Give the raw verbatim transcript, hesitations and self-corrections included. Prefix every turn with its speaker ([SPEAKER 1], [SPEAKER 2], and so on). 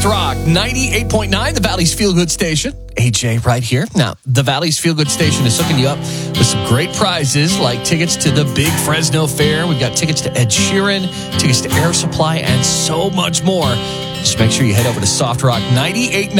[SPEAKER 1] Soft Rock ninety-eight point nine, the Valley's Feel Good Station. A J right here. Now, the Valley's Feel Good Station is hooking you up with some great prizes like tickets to the Big Fresno Fair. We've got tickets to Ed Sheeran, tickets to Air Supply, and so much more. Just make sure you head over to Soft Rock ninety-eight point nine.